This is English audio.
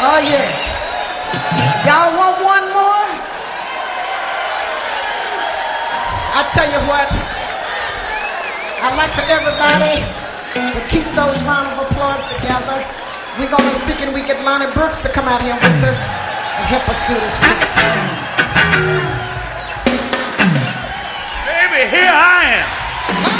Oh, yeah. Y'all want one more? I tell you what, I'd like for everybody to keep those round of applause together. We're going to see can we get Lonnie Brooks to come out here with us and help us do this too. Baby, here I am.